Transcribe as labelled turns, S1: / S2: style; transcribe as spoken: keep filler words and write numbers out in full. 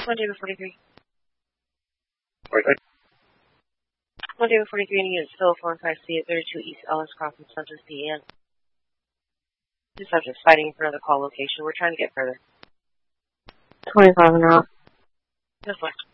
S1: One David forty-three.
S2: Wait, wait.
S1: One David forty-three in unit still four five C at thirty-two East Ellis Crossing, Santos, D N. The subject's fighting in front of the call location. We're trying to get further.
S3: twenty-five and out.
S1: Just left.